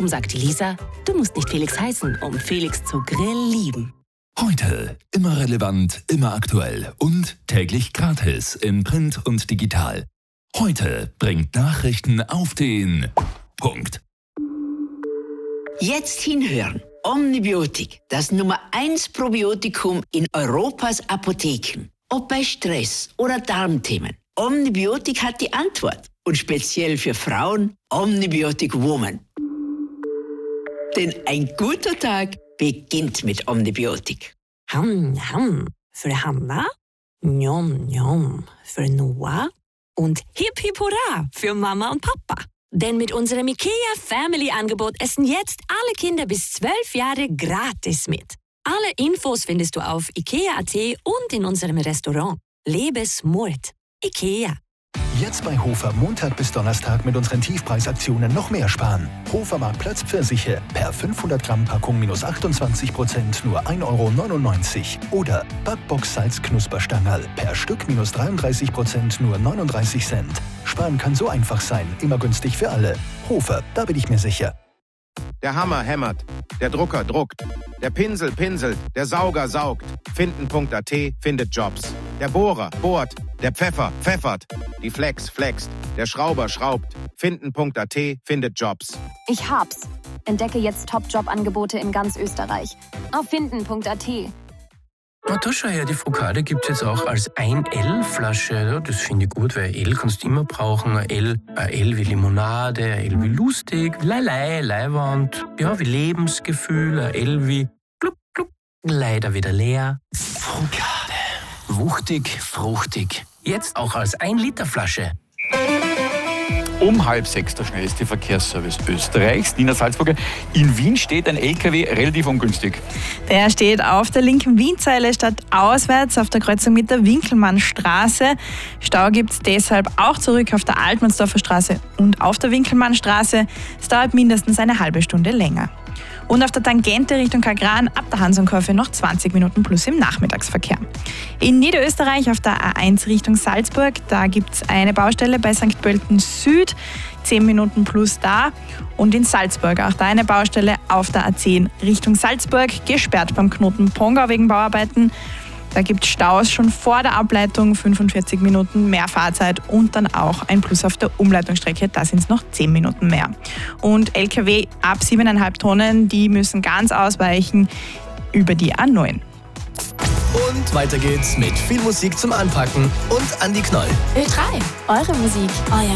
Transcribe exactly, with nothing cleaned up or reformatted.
Darum sagt die Lisa, du musst nicht Felix heißen, um Felix zu Grill lieben. Heute immer relevant, immer aktuell und täglich gratis in Print und digital. Heute bringt Nachrichten auf den Punkt. Jetzt hinhören. Omnibiotik, das Nummer eins Probiotikum in Europas Apotheken. Ob bei Stress oder Darmthemen. Omnibiotik hat die Antwort. Und speziell für Frauen Omnibiotik Woman. Denn ein guter Tag beginnt mit Omnibiotik. Ham, ham. Für Hanna, njom, njom. Für Noah und hip, hip, hurra für Mama und Papa. Denn mit unserem IKEA Family Angebot essen jetzt alle Kinder bis zwölf Jahre gratis mit. Alle Infos findest du auf ikea punkt at und in unserem Restaurant. Lebe smart. IKEA. Jetzt bei Hofer Montag bis Donnerstag mit unseren Tiefpreisaktionen noch mehr sparen. Hofer Marktplatz Pfirsiche per fünfhundert Gramm Packung minus achtundzwanzig Prozent nur ein Euro neunundneunzig. Oder Backbox Salz Knusperstangerl per Stück minus dreiunddreißig Prozent nur neununddreißig Cent. Sparen kann so einfach sein, immer günstig für alle. Hofer, da bin ich mir sicher. Der Hammer hämmert, der Drucker druckt, der Pinsel pinselt, der Sauger saugt. Finden punkt at findet Jobs. Der Bohrer bohrt, der Pfeffer pfeffert, die Flex flext, der Schrauber schraubt. Finden punkt at findet Jobs. Ich hab's. Entdecke jetzt Top-Job-Angebote in ganz Österreich. Auf finden punkt at. Na, da schau her, die Focaccia gibt es jetzt auch als ein L-Flasche. Ja, das finde ich gut, weil L kannst du immer brauchen. Ein L, ein L wie Limonade, ein L wie lustig, Leilei, Leiwand, ja, wie Lebensgefühl, ein L wie gluck, gluck, leider wieder leer. Focaccia. Wuchtig, fruchtig. Jetzt auch als ein Liter Flasche. Um halb sechs der schnellste Verkehrsservice Österreichs. Nina Salzburger, in Wien steht ein L K W relativ ungünstig. Der steht auf der linken Wienzeile statt auswärts auf der Kreuzung mit der Winkelmannstraße. Stau gibt es deshalb auch zurück auf der Altmannsdorfer Straße und auf der Winkelmannstraße. Es dauert mindestens eine halbe Stunde länger. Und auf der Tangente Richtung Kagran ab der Hansonkurve noch zwanzig Minuten plus im Nachmittagsverkehr. In Niederösterreich auf der A eins Richtung Salzburg, da gibt es eine Baustelle bei Sankt Pölten Süd, zehn Minuten plus da. Und in Salzburg auch da eine Baustelle auf der A zehn Richtung Salzburg, gesperrt beim Knoten Pongau wegen Bauarbeiten. Da gibt es Staus schon vor der Ableitung, fünfundvierzig Minuten mehr Fahrzeit und dann auch ein Plus auf der Umleitungsstrecke, da sind es noch zehn Minuten mehr. Und L K W ab sieben Komma fünf Tonnen, die müssen ganz ausweichen über die A neun. Und weiter geht's mit viel Musik zum Anpacken und Andi Knoll. Ö drei, eure Musik, euer